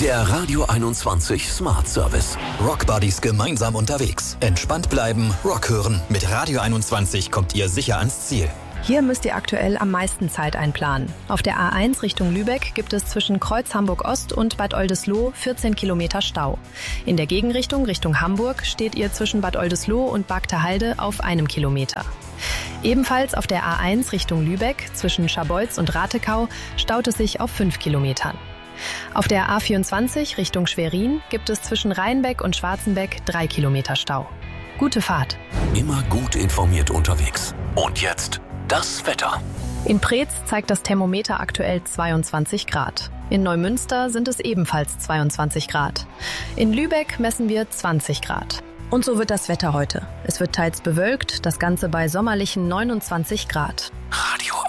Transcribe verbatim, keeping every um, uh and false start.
Der Radio einundzwanzig Smart Service. Rockbuddies gemeinsam unterwegs. Entspannt bleiben, Rock hören. Mit Radio einundzwanzig kommt ihr sicher ans Ziel. Hier müsst ihr aktuell am meisten Zeit einplanen. Auf der A eins Richtung Lübeck gibt es zwischen Kreuz Hamburg-Ost und Bad Oldesloe vierzehn Kilometer Stau. In der Gegenrichtung Richtung Hamburg steht ihr zwischen Bad Oldesloe und Bagterhalde auf einem Kilometer. Ebenfalls auf der A eins Richtung Lübeck zwischen Scharbeutz und Ratekau staut es sich auf fünf Kilometern. Auf der A vierundzwanzig Richtung Schwerin gibt es zwischen Rheinbeck und Schwarzenbeck drei Kilometer Stau. Gute Fahrt. Immer gut informiert unterwegs. Und jetzt das Wetter. In Preetz zeigt das Thermometer aktuell zweiundzwanzig Grad. In Neumünster sind es ebenfalls zweiundzwanzig Grad. In Lübeck messen wir zwanzig Grad. Und so wird das Wetter heute. Es wird teils bewölkt, das Ganze bei sommerlichen neunundzwanzig Grad.